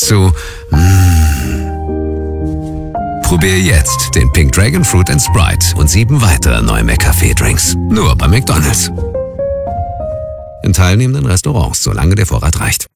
zu Probier jetzt den Pink Dragon Fruit & Sprite und 7 weitere neue McCafé-Drinks. Nur bei McDonald's. In teilnehmenden Restaurants, solange der Vorrat reicht.